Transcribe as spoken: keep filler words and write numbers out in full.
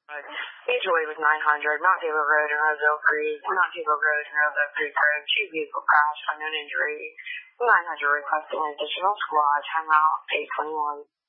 Mutually was nine hundred, Mount Taylor Road and Roseville Creek, Mount Taylor Road and Roseville Creek Road, two vehicle crash, unknown injury, nine hundred requesting an additional squad, timeout, eight twenty-one.